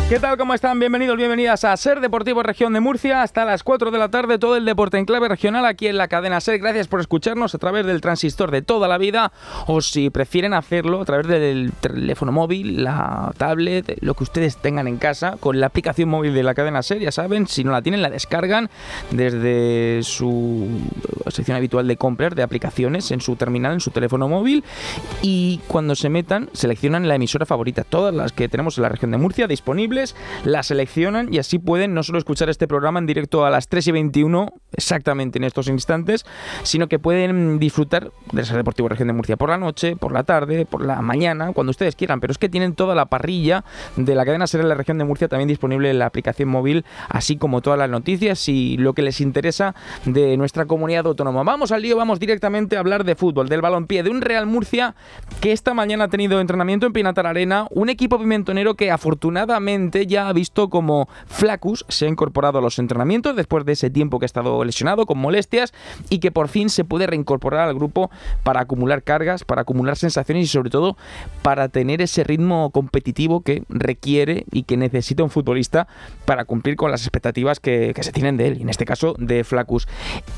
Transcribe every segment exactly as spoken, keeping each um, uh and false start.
¿Qué tal? ¿Cómo están? Bienvenidos, bienvenidas a SER Deportivo Región de Murcia. Hasta las cuatro de la tarde, todo el deporte en clave regional aquí en la cadena SER. Gracias por escucharnos a través del transistor de toda la vida, o si prefieren hacerlo a través del teléfono móvil, la tablet, lo que ustedes tengan en casa, con la aplicación móvil de la cadena SER. Ya saben, si no la tienen, la descargan desde su sección habitual de compras de aplicaciones en su terminal, en su teléfono móvil, y cuando se metan, seleccionan la emisora favorita. Todas las que tenemos en la región de Murcia disponibles, la seleccionan y así pueden no solo escuchar este programa en directo a las tres y veintiuno, exactamente en estos instantes, sino que pueden disfrutar del SER Deportivo Región de Murcia por la noche, por la tarde, por la mañana, cuando ustedes quieran. Pero es que tienen toda la parrilla de la cadena SER en la región de Murcia también disponible en la aplicación móvil, así como todas las noticias y lo que les interesa de nuestra comunidad autónoma. Vamos al lío, vamos directamente a hablar de fútbol, del balompié, de un Real Murcia que esta mañana ha tenido entrenamiento en Pinatar Arena, un equipo pimentonero que afortunadamente ya ha visto como Flaccus se ha incorporado a los entrenamientos después de ese tiempo que ha estado lesionado con molestias, y que por fin se puede reincorporar al grupo para acumular cargas, para acumular sensaciones y sobre todo para tener ese ritmo competitivo que requiere y que necesita un futbolista para cumplir con las expectativas que, que se tienen de él, y en este caso de Flaccus.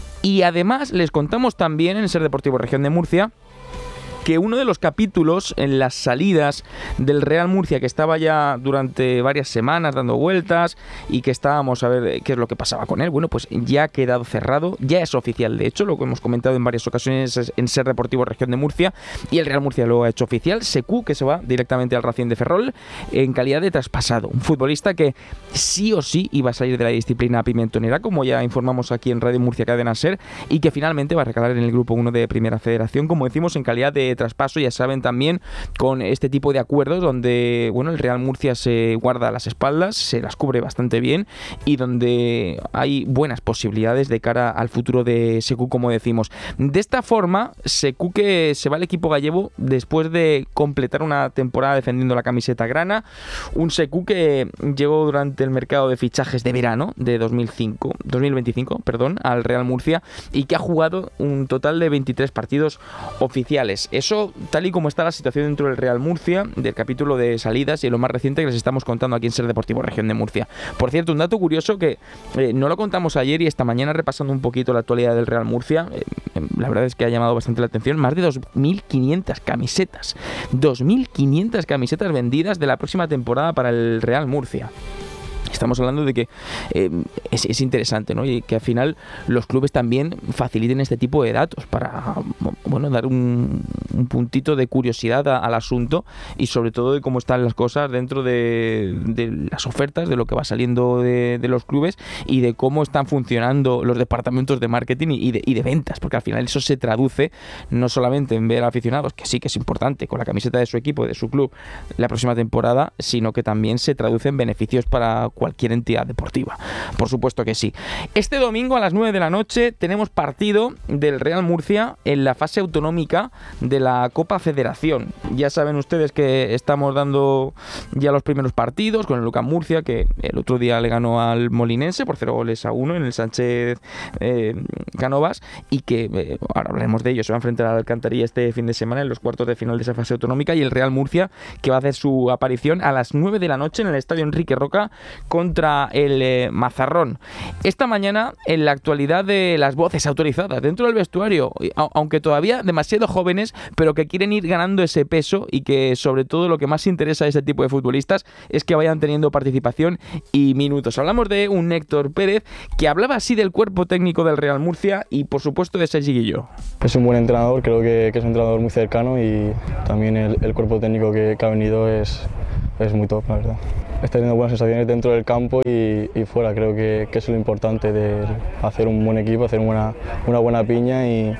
Y además les contamos también en SER Deportivo Región de Murcia que uno de los capítulos en las salidas del Real Murcia, que estaba ya durante varias semanas dando vueltas y que estábamos a ver qué es lo que pasaba con él, bueno, pues ya ha quedado cerrado, ya es oficial. De hecho, lo que hemos comentado en varias ocasiones en SER Deportivo Región de Murcia, y el Real Murcia lo ha hecho oficial. Secu, que se va directamente al Racing de Ferrol en calidad de traspasado, un futbolista que sí o sí iba a salir de la disciplina pimentonera, como ya informamos aquí en Radio Murcia Cadena SER, y que finalmente va a recalar en el grupo uno de Primera Federación, como decimos, en calidad de traspaso. Ya saben, también con este tipo de acuerdos donde, bueno, el Real Murcia se guarda las espaldas, se las cubre bastante bien, y donde hay buenas posibilidades de cara al futuro de Secu, como decimos. De esta forma, Secu, que se va al equipo gallego después de completar una temporada defendiendo la camiseta grana, un Secu que llegó durante el mercado de fichajes de verano de dos mil cinco, dos mil veinticinco, perdón, al Real Murcia, y que ha jugado un total de veintitrés partidos oficiales. Eso, tal y como está la situación dentro del Real Murcia, del capítulo de salidas y lo más reciente que les estamos contando aquí en SER Deportivo Región de Murcia. Por cierto, un dato curioso que eh, no lo contamos ayer, y esta mañana repasando un poquito la actualidad del Real Murcia, eh, la verdad es que ha llamado bastante la atención: más de dos mil quinientas camisetas, dos mil quinientas camisetas vendidas de la próxima temporada para el Real Murcia. Estamos hablando de que eh, es, es interesante, ¿no? Y que al final los clubes también faciliten este tipo de datos para, bueno, dar un, un puntito de curiosidad a, al asunto, y sobre todo de cómo están las cosas dentro de, de las ofertas, de lo que va saliendo de, de los clubes, y de cómo están funcionando los departamentos de marketing y de, y de ventas, porque al final eso se traduce no solamente en ver a aficionados, que sí que es importante, con la camiseta de su equipo, de su club, la próxima temporada, sino que también se traduce en beneficios para cualquier entidad deportiva. Por supuesto que sí. Este domingo a las nueve de la noche tenemos partido del Real Murcia en la fase autonómica de la Copa Federación. Ya saben ustedes que estamos dando ya los primeros partidos con el Lucas Murcia, que el otro día le ganó al Molinense por cero goles a uno en el Sánchez eh, Cánovas, y que eh, ahora hablaremos de ello. Se va a enfrentar al Alcantarilla este fin de semana en los cuartos de final de esa fase autonómica, y el Real Murcia, que va a hacer su aparición a las nueve de la noche en el Estadio Enrique Roca contra el eh, Mazarrón. Esta mañana, en la actualidad de las voces autorizadas dentro del vestuario, aunque todavía demasiado jóvenes, pero que quieren ir ganando ese peso, y que sobre todo lo que más interesa a este tipo de futbolistas es que vayan teniendo participación y minutos. Hablamos de un Héctor Pérez que hablaba así del cuerpo técnico del Real Murcia y por supuesto de Sergi Guilló. Es un buen entrenador, creo que, que es un entrenador muy cercano, y también el, el cuerpo técnico que, que ha venido es, es muy top, la verdad. Está teniendo buenas sensaciones dentro del campo y, y fuera. Creo que, que es lo importante, de hacer un buen equipo, hacer una, una buena piña, y,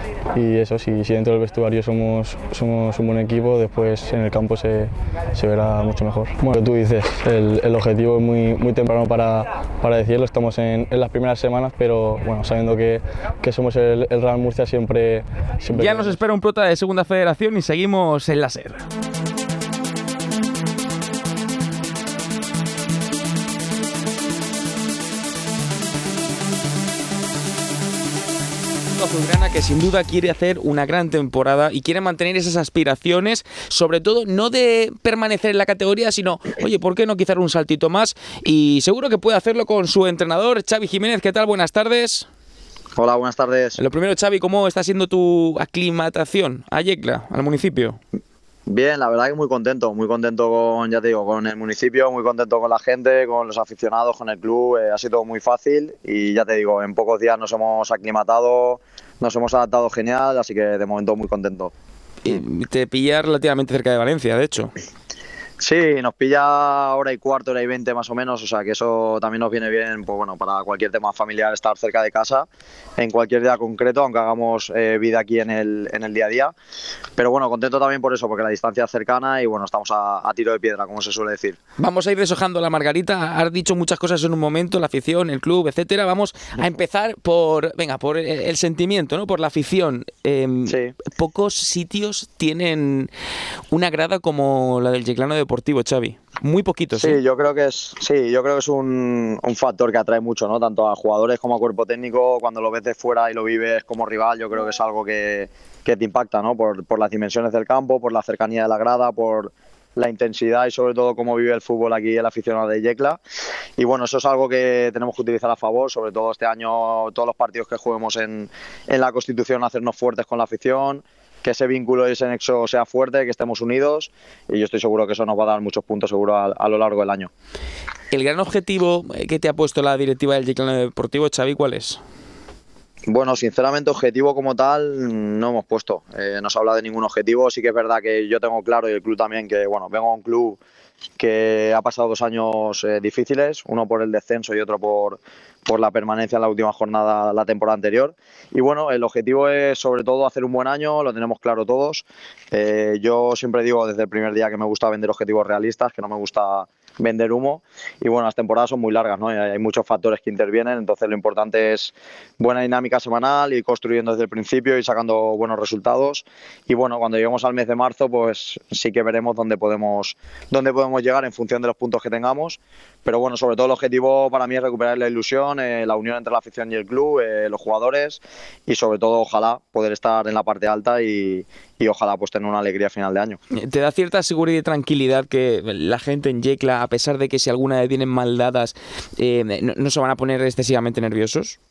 y eso, si, si dentro del vestuario somos, somos un buen equipo, después en el campo se, se verá mucho mejor. Bueno, tú dices, el, el objetivo es muy, muy temprano para, para decirlo, estamos en, en las primeras semanas, pero bueno, sabiendo que, que somos el, el Real Murcia siempre... siempre ya nos espera un prota de Segunda Federación y seguimos en la SER. mundo azulgrana que sin duda quiere hacer una gran temporada y quiere mantener esas aspiraciones, sobre todo no de permanecer en la categoría, sino, oye, ¿por qué no quizás un saltito más? Y seguro que puede hacerlo con su entrenador, Xavi Jiménez. ¿Qué tal? Buenas tardes. Hola, buenas tardes. Lo primero, Xavi, ¿cómo está siendo tu aclimatación a Yecla, al municipio? Bien, la verdad que muy contento, muy contento con, ya te digo, con el municipio, muy contento con la gente, con los aficionados, con el club. Eh, ha sido muy fácil y ya te digo, en pocos días nos hemos aclimatado, nos hemos adaptado genial, así que de momento muy contento. Y te pilla relativamente cerca de Valencia, de hecho. Sí, nos pilla hora y cuarto, hora y veinte más o menos, o sea que eso también nos viene bien, pues bueno, para cualquier tema familiar estar cerca de casa, en cualquier día concreto, aunque hagamos eh, vida aquí en el, en el día a día. Pero bueno, contento también por eso, porque la distancia es cercana y bueno, estamos a, a tiro de piedra, como se suele decir. Vamos a ir deshojando la margarita. Has dicho muchas cosas en un momento, la afición, el club, etcétera. Vamos a empezar por, venga, por el, el sentimiento, ¿no? Por la afición. Eh, sí. Pocos sitios tienen una grada como la del Yeclano Deportivo, Xavi. Muy poquitos. Sí, ¿eh? yo creo que es, sí, yo creo que es un, un factor que atrae mucho, ¿no? Tanto a jugadores como a cuerpo técnico. Cuando lo ves de fuera y lo vives como rival, yo creo que es algo que, que te impacta, ¿no? Por, por las dimensiones del campo, por la cercanía de la grada, por la intensidad y sobre todo cómo vive el fútbol aquí el aficionado de Yecla. Y bueno, eso es algo que tenemos que utilizar a favor, sobre todo este año, todos los partidos que juguemos en, en la Constitución, hacernos fuertes con la afición, que ese vínculo y ese nexo sea fuerte, que estemos unidos, y yo estoy seguro que eso nos va a dar muchos puntos seguro a, a lo largo del año. El gran objetivo que te ha puesto la directiva del Yeclano Deportivo, Xavi, ¿cuál es? Bueno, sinceramente objetivo como tal no hemos puesto, eh, no se habla de ningún objetivo. Sí que es verdad que yo tengo claro y el club también que bueno, vengo a un club que ha pasado dos años eh, difíciles, uno por el descenso y otro por, por la permanencia en la última jornada la temporada anterior. Y bueno, el objetivo es sobre todo hacer un buen año, lo tenemos claro todos. Eh, yo siempre digo desde el primer día que me gusta vender objetivos realistas, que no me gusta vender humo, y bueno, las temporadas son muy largas, ¿no? Hay muchos factores que intervienen, entonces lo importante es buena dinámica semanal, ir construyendo desde el principio y sacando buenos resultados. Y bueno, cuando lleguemos al mes de marzo, pues sí que veremos dónde podemos, dónde podemos llegar en función de los puntos que tengamos. Pero bueno, sobre todo el objetivo para mí es recuperar la ilusión, eh, la unión entre la afición y el club, eh, los jugadores, y sobre todo ojalá poder estar en la parte alta y, y ojalá pues tener una alegría a final de año. ¿Te da cierta seguridad y tranquilidad que la gente en Yecla, a pesar de que si alguna vez vienen mal dadas, eh, no, no se van a poner excesivamente nerviosos?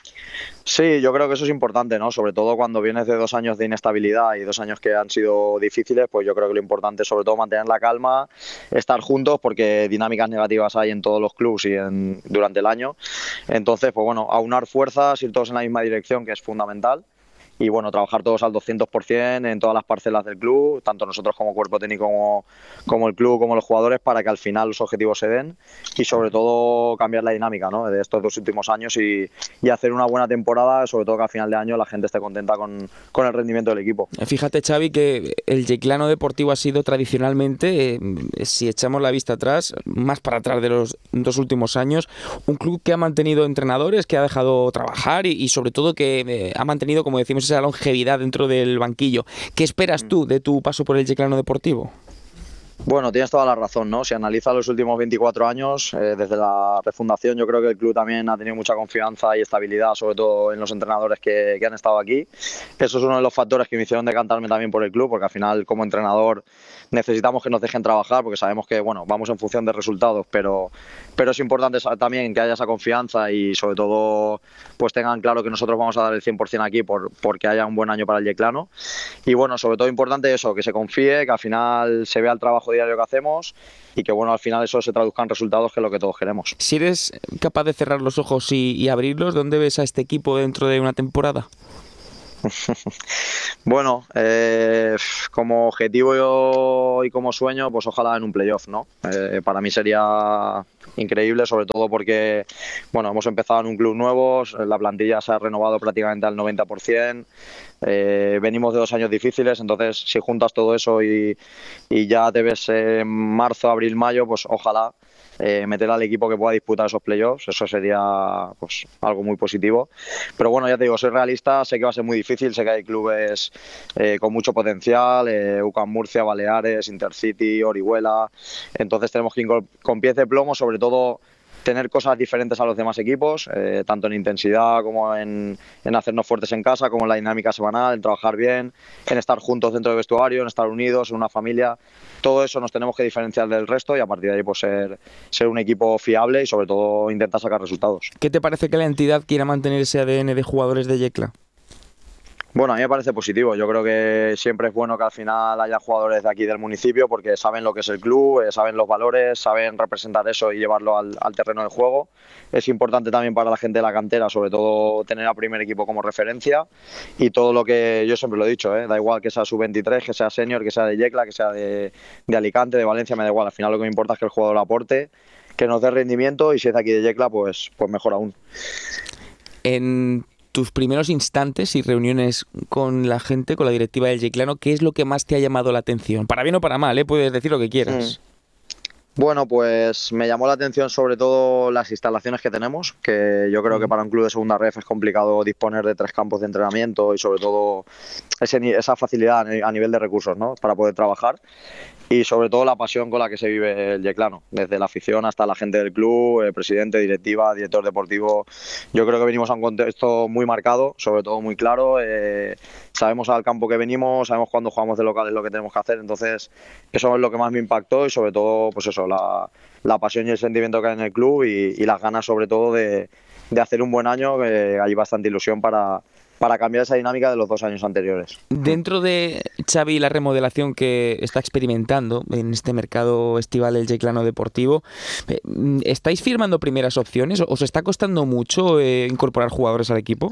Sí, yo creo que eso es importante, ¿no? Sobre todo cuando vienes de dos años de inestabilidad y dos años que han sido difíciles, pues yo creo que lo importante es sobre todo mantener la calma, estar juntos, porque dinámicas negativas hay en todos los clubes y en, durante el año. Entonces, pues bueno, aunar fuerzas, ir todos en la misma dirección, que es fundamental. Y bueno, trabajar todos al doscientos por ciento en todas las parcelas del club, tanto nosotros como cuerpo técnico como, como el club, como los jugadores, para que al final los objetivos se den y sobre todo cambiar la dinámica, ¿no? De estos dos últimos años y, y hacer una buena temporada, sobre todo que al final de año la gente esté contenta con, con el rendimiento del equipo. Fíjate, Xavi, que el Yeclano Deportivo ha sido tradicionalmente, eh, si echamos la vista atrás, más para atrás de los dos últimos años, un club que ha mantenido entrenadores, que ha dejado trabajar y, y sobre todo que eh, ha mantenido, como decimos, esa longevidad dentro del banquillo. ¿Qué esperas tú de tu paso por el Yeclano Deportivo? Bueno, tienes toda la razón, ¿no? Si analizas los últimos veinticuatro años, eh, desde la refundación, yo creo que el club también ha tenido mucha confianza y estabilidad, sobre todo en los entrenadores que, que han estado aquí. Eso es uno de los factores que me hicieron decantarme también por el club, porque al final, como entrenador, necesitamos que nos dejen trabajar, porque sabemos que, bueno, vamos en función de resultados, pero, pero es importante también que haya esa confianza y, sobre todo, pues tengan claro que nosotros vamos a dar el cien por ciento aquí por, porque haya un buen año para el Yeclano. Y, bueno, sobre todo importante eso, que se confíe, que al final se vea el trabajo diario que hacemos y que bueno, al final eso se traduzca en resultados, que es lo que todos queremos. Si eres capaz de cerrar los ojos y, y abrirlos, ¿dónde ves a este equipo dentro de una temporada? Bueno, eh, como objetivo yo, y como sueño, pues ojalá en un playoff, ¿no? Eh, para mí sería increíble, sobre todo porque bueno, hemos empezado en un club nuevo, la plantilla se ha renovado prácticamente al noventa por ciento, eh, venimos de dos años difíciles, entonces si juntas todo eso y, y ya te ves en marzo, abril, mayo, pues ojalá Eh, meter al equipo que pueda disputar esos playoffs, eso sería pues algo muy positivo. Pero bueno, ya te digo, soy realista, sé que va a ser muy difícil, sé que hay clubes eh, con mucho potencial, eh, U C A M Murcia, Baleares, Intercity, Orihuela, entonces tenemos que ir con, con pies de plomo, sobre todo tener cosas diferentes a los demás equipos, eh, tanto en intensidad como en, en hacernos fuertes en casa, como en la dinámica semanal, en trabajar bien, en estar juntos dentro del vestuario, en estar unidos, en una familia. Todo eso nos tenemos que diferenciar del resto y a partir de ahí pues ser, ser un equipo fiable y sobre todo intentar sacar resultados. ¿Qué te parece que la entidad quiera mantener ese A D N de jugadores de Yecla? Bueno, a mí me parece positivo. Yo creo que siempre es bueno que al final haya jugadores de aquí del municipio porque saben lo que es el club, eh, saben los valores, saben representar eso y llevarlo al, al terreno de juego. Es importante también para la gente de la cantera, sobre todo tener al primer equipo como referencia y todo lo que yo siempre lo he dicho, ¿eh? Da igual que sea sub veintitrés, que sea senior, que sea de Yecla, que sea de, de Alicante, de Valencia, me da igual. Al final lo que me importa es que el jugador aporte, que nos dé rendimiento y si es de aquí de Yecla, pues, pues mejor aún. En tus primeros instantes y reuniones con la gente, con la directiva del Yeclano, ¿qué es lo que más te ha llamado la atención? Para bien o para mal, ¿eh? Puedes decir lo que quieras. Mm. Bueno, pues me llamó la atención sobre todo las instalaciones que tenemos, que yo creo que para un club de segunda ref es complicado disponer de tres campos de entrenamiento y sobre todo ese, esa facilidad a nivel de recursos, ¿no? Para poder trabajar. Y sobre todo la pasión con la que se vive el yeclano, desde la afición hasta la gente del club, el presidente, directiva, director deportivo. Yo creo que venimos a un contexto muy marcado, sobre todo muy claro. Eh, sabemos al campo que venimos, sabemos cuándo jugamos de local es lo que tenemos que hacer. Entonces, eso es lo que más me impactó y sobre todo, pues eso, la, la pasión y el sentimiento que hay en el club y, y las ganas sobre todo de, de hacer un buen año, que hay bastante ilusión para... para cambiar esa dinámica de los dos años anteriores. Dentro de Xavi, la remodelación que está experimentando en este mercado estival el Yeclano Deportivo, ¿estáis firmando primeras opciones? ¿Os está costando mucho eh, incorporar jugadores al equipo?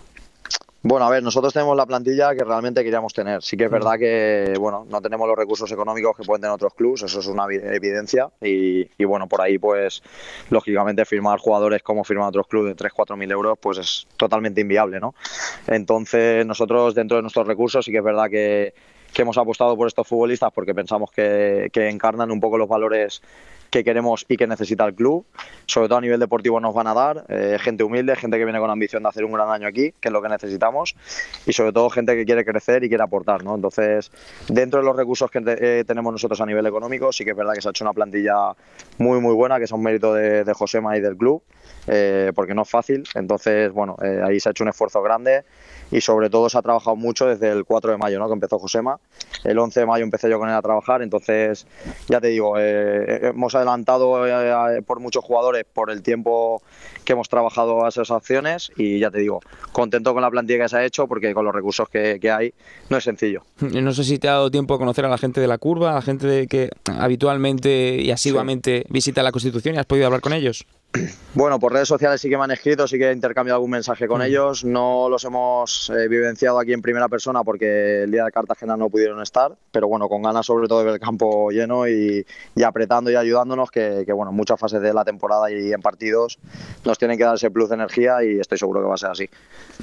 Bueno, a ver, nosotros tenemos la plantilla que realmente queríamos tener. Sí que es verdad que, bueno, no tenemos los recursos económicos que pueden tener otros clubes, eso es una evidencia. Y, y bueno, por ahí, pues, lógicamente, firmar jugadores como firman otros clubes de tres, cuatro mil euros, pues es totalmente inviable, ¿no? Entonces, nosotros, dentro de nuestros recursos, sí que es verdad que, que hemos apostado por estos futbolistas porque pensamos que, que encarnan un poco los valores que queremos y que necesita el club. Sobre todo a nivel deportivo nos van a dar eh, gente humilde, gente que viene con ambición de hacer un gran año aquí, que es lo que necesitamos, y sobre todo gente que quiere crecer y quiere aportar, ¿no? Entonces, dentro de los recursos que te, eh, tenemos nosotros a nivel económico, sí que es verdad que se ha hecho una plantilla muy muy buena, que es un mérito de, de Josema y del club, eh, porque no es fácil. Entonces, bueno, eh, ahí se ha hecho un esfuerzo grande y sobre todo se ha trabajado mucho desde el cuatro de mayo, ¿no? Que empezó Josema. El once de mayo empecé yo con él a trabajar, entonces ya te digo, eh, hemos adelantado eh, por muchos jugadores por el tiempo que hemos trabajado a esas acciones y ya te digo, contento con la plantilla que se ha hecho porque con los recursos que, que hay no es sencillo. No sé si te ha dado tiempo a conocer a la gente de la curva, a la gente de que habitualmente y asiduamente sí. visita la Constitución, y has podido hablar con ellos. Bueno, por redes sociales sí que me han escrito, sí que he intercambiado algún mensaje con mm. ellos. No los hemos eh, vivenciado aquí en primera persona porque el día de Cartagena no pudieron estar, pero bueno, con ganas sobre todo de ver el campo lleno y, y apretando y ayudándonos, que, que bueno, en muchas fases de la temporada y en partidos nos tienen que dar ese plus de energía y estoy seguro que va a ser así.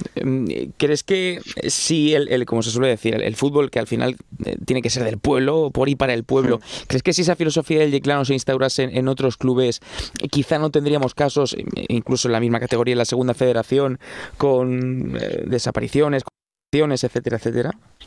¿Crees que si, el, el, como se suele decir, el, el fútbol, que al final eh, tiene que ser del pueblo, por y para el pueblo, mm. ¿crees que si esa filosofía del yeclano se instaurase en, en otros clubes, quizá no tendríamos casos, incluso en la misma categoría, en la segunda federación, con eh, desapariciones, etcétera, etcétera?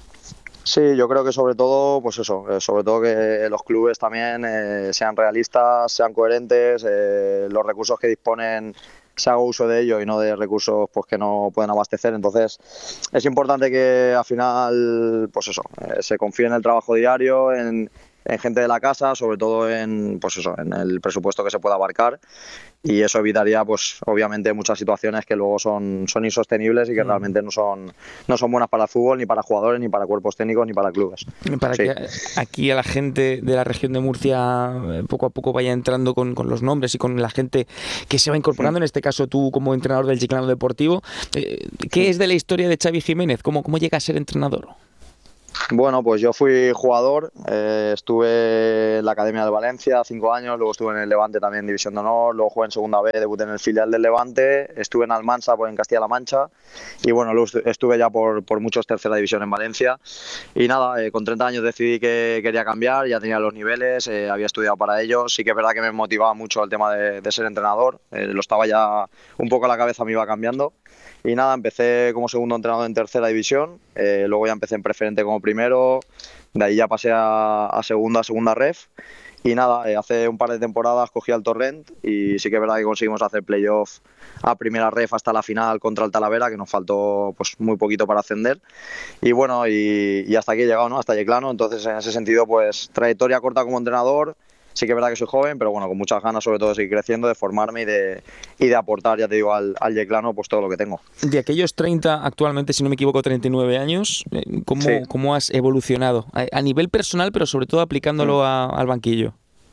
Sí, yo creo que sobre todo, pues eso, eh, sobre todo que los clubes también eh, sean realistas, sean coherentes, eh, los recursos que disponen se haga uso de ello y no de recursos pues que no pueden abastecer. Entonces es importante que al final, pues eso, eh, se confíe en el trabajo diario, en en gente de la casa, sobre todo en, pues eso, en el presupuesto que se pueda abarcar, y eso evitaría, pues obviamente, muchas situaciones que luego son, son insostenibles y que mm. realmente no son, no son buenas para el fútbol, ni para jugadores, ni para cuerpos técnicos, ni para clubes. Para sí. que aquí a la gente de la región de Murcia poco a poco vaya entrando con, con los nombres y con la gente que se va incorporando, mm. en este caso tú como entrenador del Yeclano Deportivo, ¿qué mm. es de la historia de Xavi Jiménez? ¿Cómo, cómo llega a ser entrenador? Bueno, pues yo fui jugador, eh, estuve en la Academia del Valencia cinco años, luego estuve en el Levante también en División de Honor, luego jugué en Segunda B, debuté en el filial del Levante, estuve en Almansa, pues en Castilla-La Mancha, y bueno, luego estuve ya por, por muchos tercera división en Valencia, y nada, eh, con treinta años decidí que quería cambiar, ya tenía los niveles, eh, había estudiado para ello, sí que es verdad que me motivaba mucho el tema de, de ser entrenador, eh, lo estaba ya un poco a la cabeza, me iba cambiando. Y nada, empecé como segundo entrenador en tercera división, eh, luego ya empecé en preferente como primero, de ahí ya pasé a, a segunda, a segunda ref, y nada, eh, hace un par de temporadas cogí al Torrent y sí que es verdad que conseguimos hacer playoff a primera ref hasta la final contra el Talavera, que nos faltó pues muy poquito para ascender. Y bueno, y, y hasta aquí he llegado, ¿no? Hasta Yeclano. Entonces, en ese sentido, pues trayectoria corta como entrenador. Sí que es verdad que soy joven, pero bueno, con muchas ganas sobre todo de seguir creciendo, de formarme y de, y de aportar, ya te digo, al, al Yeclano pues todo lo que tengo. De aquellos treinta, actualmente, si no me equivoco, treinta y nueve años, ¿cómo, sí. ¿cómo has evolucionado? A, a nivel personal, pero sobre todo aplicándolo mm. a, al banquillo.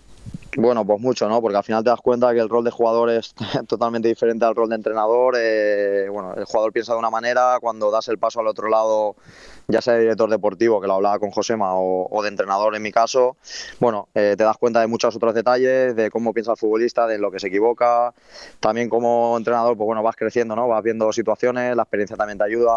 Bueno, pues mucho, ¿no? Porque al final te das cuenta que el rol de jugador es totalmente diferente al rol de entrenador. Eh, bueno, el jugador piensa de una manera, cuando das el paso al otro lado, ya sea de director deportivo, que lo hablaba con Josema, o, o de entrenador en mi caso, bueno, eh, te das cuenta de muchos otros detalles, de cómo piensa el futbolista, de lo que se equivoca. También como entrenador, pues bueno, vas creciendo, ¿no? Vas viendo situaciones, la experiencia también te ayuda.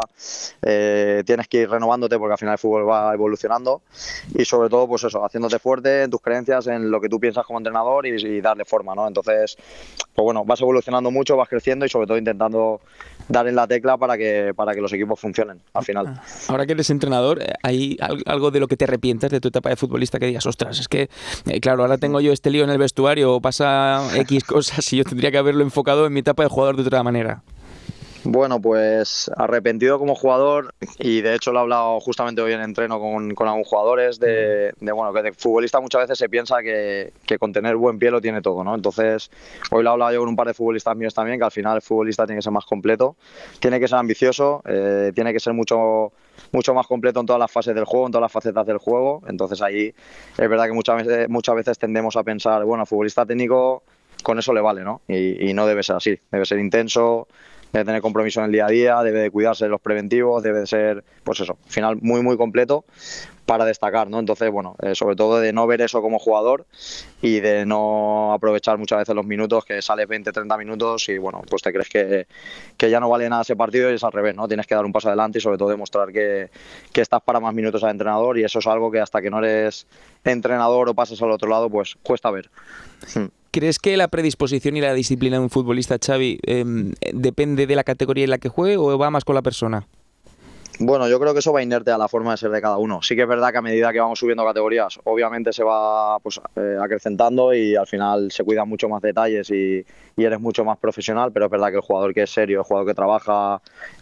Eh, tienes que ir renovándote porque al final el fútbol va evolucionando. Y sobre todo, pues eso, haciéndote fuerte en tus creencias, en lo que tú piensas como entrenador y, y darle forma, ¿no? Entonces, pues bueno, vas evolucionando mucho, vas creciendo y sobre todo intentando dar en la tecla para que para que los equipos funcionen al final. Ahora que eres entrenador, ¿hay algo de lo que te arrepientas de tu etapa de futbolista que digas, ostras, es que, eh, claro, ahora tengo yo este lío en el vestuario, o pasa X cosas y yo tendría que haberlo enfocado en mi etapa de jugador de otra manera? Bueno, pues arrepentido como jugador, y de hecho lo he hablado justamente hoy en entreno con, con algunos jugadores, de, de bueno, que de futbolista muchas veces se piensa que, que con tener buen pie lo tiene todo, ¿no? Entonces, hoy lo he hablado yo con un par de futbolistas míos también, que al final el futbolista tiene que ser más completo, tiene que ser ambicioso, eh, tiene que ser mucho, mucho más completo en todas las fases del juego, en todas las facetas del juego. Entonces ahí es verdad que muchas veces, muchas veces tendemos a pensar, bueno, el futbolista técnico con eso le vale, ¿no? Y, y no debe ser así, debe ser intenso, debe tener compromiso en el día a día, debe de cuidarse de los preventivos, debe de ser, pues eso, al final muy muy completo para destacar, ¿no? Entonces, bueno, eh, sobre todo de no ver eso como jugador y de no aprovechar muchas veces los minutos, que sales veinte, treinta minutos y, bueno, pues te crees que, que ya no vale nada ese partido, y es al revés, ¿no? Tienes que dar un paso adelante y sobre todo demostrar que, que estás para más minutos al entrenador, y eso es algo que hasta que no eres entrenador o pasas al otro lado, pues cuesta ver. Hmm. ¿Crees que la predisposición y la disciplina de un futbolista, Xavi, eh, depende de la categoría en la que juegue o va más con la persona? Bueno, yo creo que eso va inerte a la forma de ser de cada uno. Sí que es verdad que a medida que vamos subiendo categorías, obviamente se va pues eh, acrecentando y al final se cuidan mucho más detalles y, y eres mucho más profesional, pero es verdad que el jugador que es serio, el jugador que trabaja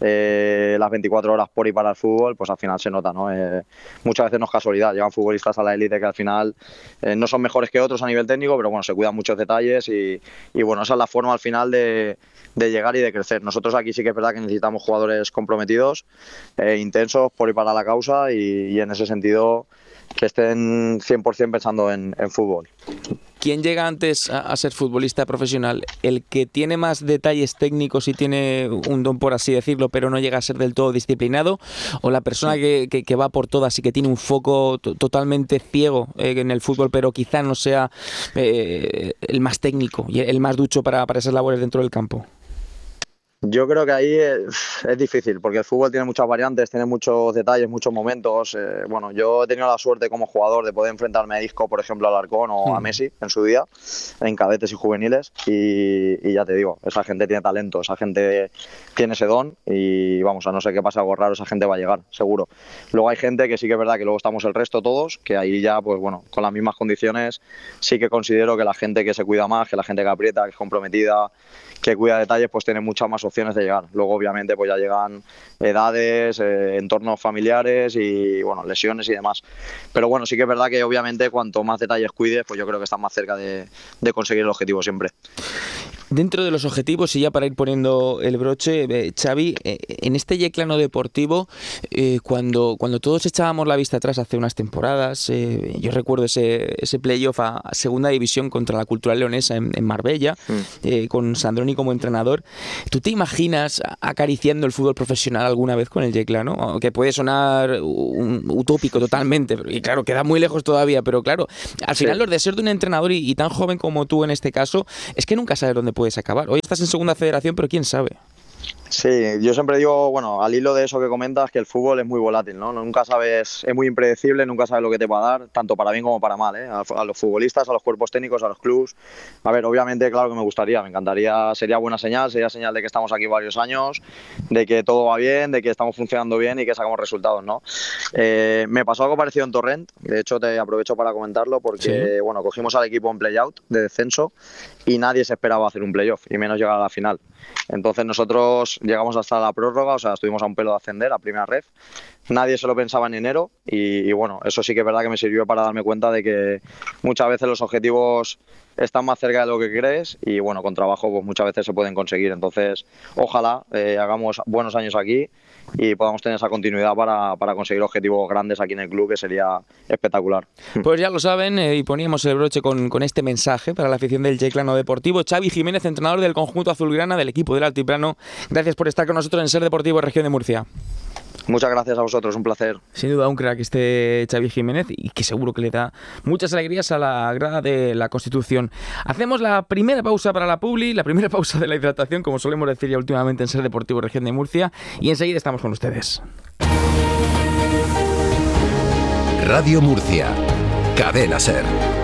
eh, las veinticuatro horas por y para el fútbol, pues al final se nota, ¿no? Eh, muchas veces no es casualidad, llegan futbolistas a la élite que al final eh, no son mejores que otros a nivel técnico, pero bueno, se cuidan muchos detalles y, y bueno, esa es la forma al final de, de llegar y de crecer. Nosotros aquí sí que es verdad que necesitamos jugadores comprometidos, Eh, intensos por y para la causa, y, y en ese sentido que estén cien por ciento pensando en, en fútbol. ¿Quién llega antes a, a ser futbolista profesional? ¿El que tiene más detalles técnicos y tiene un don, por así decirlo, pero no llega a ser del todo disciplinado? ¿O la persona que, que, que va por todas y que tiene un foco t- totalmente ciego eh, en el fútbol, pero quizá no sea eh, el más técnico y el más ducho para, para esas labores dentro del campo? Yo creo que ahí es, es difícil, porque el fútbol tiene muchas variantes, tiene muchos detalles, muchos momentos. Eh, bueno, yo he tenido la suerte como jugador de poder enfrentarme a Isco, por ejemplo, a Alarcón o a Messi en su día, en cadetes y juveniles, y, y ya te digo, esa gente tiene talento, esa gente tiene ese don, y vamos, a no ser que pase algo raro, esa gente va a llegar, seguro. Luego hay gente que sí que es verdad que luego estamos el resto todos, que ahí ya, pues bueno, con las mismas condiciones, sí que considero que la gente que se cuida más, que la gente que aprieta, que es comprometida, que cuida detalles, pues tiene muchas más opciones de llegar. Luego obviamente pues ya llegan edades, eh, entornos familiares y bueno, lesiones y demás. Pero bueno, sí que es verdad que obviamente cuanto más detalles cuides, pues yo creo que estás más cerca de, de conseguir el objetivo siempre. Dentro de los objetivos, y ya para ir poniendo el broche, eh, Xavi, eh, en este Yeclano deportivo, eh, cuando, cuando todos echábamos la vista atrás hace unas temporadas, eh, yo recuerdo ese, ese playoff a, a segunda división contra la Cultural Leonesa en, en Marbella, mm. eh, con Sandroni como entrenador. ¿Tú te imaginas acariciando el fútbol profesional alguna vez con el Yeclano? Que puede sonar un, utópico totalmente, y claro, queda muy lejos todavía, pero claro, al final sí. Los deseos de un entrenador y, y tan joven como tú en este caso, es que nunca sabes dónde puedes acabar. Hoy estás en segunda federación, pero quién sabe. Sí, yo siempre digo, bueno, al hilo de eso que comentas, que el fútbol es muy volátil, ¿no? Nunca sabes, es muy impredecible, nunca sabes lo que te va a dar, tanto para bien como para mal, ¿eh? A, a los futbolistas, a los cuerpos técnicos, a los clubs. A ver, obviamente, claro que me gustaría, me encantaría, sería buena señal, sería señal de que estamos aquí varios años, de que todo va bien, de que estamos funcionando bien y que sacamos resultados, ¿no? Eh, me pasó algo parecido en Torrent, de hecho te aprovecho para comentarlo porque, ¿sí? Bueno, cogimos al equipo en play-out de descenso y nadie se esperaba hacer un play-off, y menos llegar a la final. Entonces nosotros llegamos hasta la prórroga, o sea, estuvimos a un pelo de ascender a primera ref. Nadie se lo pensaba en enero y, y bueno, eso sí que es verdad que me sirvió para darme cuenta de que muchas veces los objetivos están más cerca de lo que crees y bueno, con trabajo pues muchas veces se pueden conseguir. Entonces, ojalá eh, hagamos buenos años aquí y podamos tener esa continuidad para, para conseguir objetivos grandes aquí en el club, que sería espectacular. Pues ya lo saben, eh, y poníamos el broche con, con este mensaje para la afición del Chiclano Deportivo. Xavi Jiménez, entrenador del conjunto azulgrana del equipo del Altiplano, gracias por estar con nosotros en Ser Deportivo Región de Murcia. Muchas gracias a vosotros, un placer. Sin duda un crack este Xavi Jiménez y que seguro que le da muchas alegrías a la grada de la Constitución. Hacemos la primera pausa para la publi, la primera pausa de la hidratación, como solemos decir ya últimamente en Ser Deportivo Región de Murcia, y enseguida estamos con ustedes. Radio Murcia, Cadena Ser.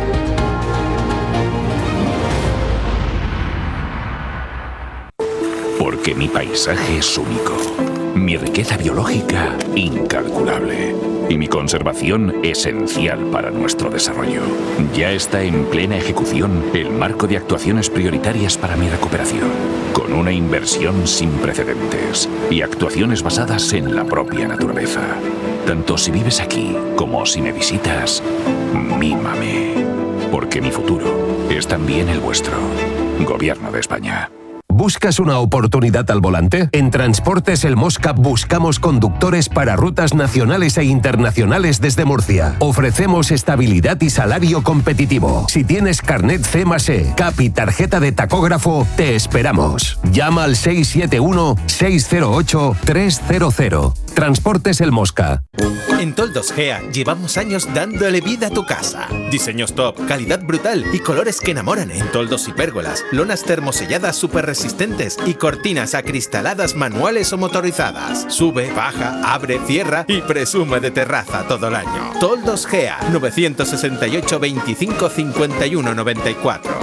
Porque mi paisaje es único. Mi riqueza biológica, incalculable. Y mi conservación, esencial para nuestro desarrollo. Ya está en plena ejecución el marco de actuaciones prioritarias para mi recuperación, con una inversión sin precedentes y actuaciones basadas en la propia naturaleza. Tanto si vives aquí como si me visitas, mímame. Porque mi futuro es también el vuestro. Gobierno de España. ¿Buscas una oportunidad al volante? En Transportes El Mosca buscamos conductores para rutas nacionales e internacionales desde Murcia. Ofrecemos estabilidad y salario competitivo. Si tienes carnet C más E, C A P y tarjeta de tacógrafo, te esperamos. Llama al seis siete uno, seis cero ocho, tres cero cero. Transportes El Mosca. En Toldos Gea llevamos años dándole vida a tu casa. Diseños top, calidad brutal y colores que enamoran en toldos y pérgolas, lonas termoselladas súper resistentes y cortinas acristaladas manuales o motorizadas. Sube, baja, abre, cierra y presume de terraza todo el año. Toldos Gea, nueve seis ocho, veinticinco, cincuenta y uno, noventa y cuatro.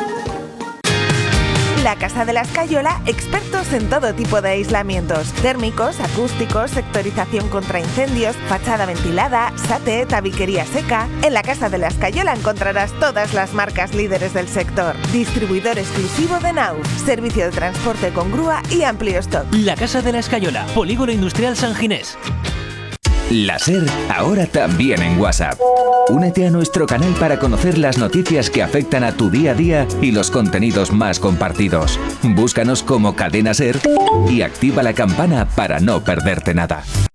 La Casa de la Escayola, expertos en todo tipo de aislamientos: térmicos, acústicos, sectorización contra incendios, fachada ventilada, SATE, tabiquería seca. En la Casa de la Escayola encontrarás todas las marcas líderes del sector. Distribuidor exclusivo de Nauf, servicio de transporte con grúa y amplio stock. La Casa de la Escayola, Polígono Industrial San Ginés. La SER, ahora también en WhatsApp. Únete a nuestro canal para conocer las noticias que afectan a tu día a día y los contenidos más compartidos. Búscanos como Cadena SER y activa la campana para no perderte nada.